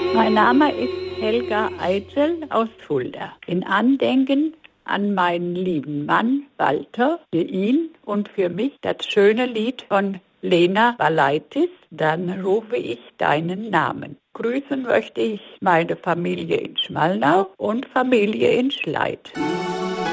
Mein Name ist Helga Eitzel aus Fulda. In Andenken an meinen lieben Mann Walter, für ihn und für mich das schöne Lied von Lena Valaitis, dann rufe ich deinen Namen. Grüßen möchte ich meine Familie in Schmalnau und Familie in Schleid.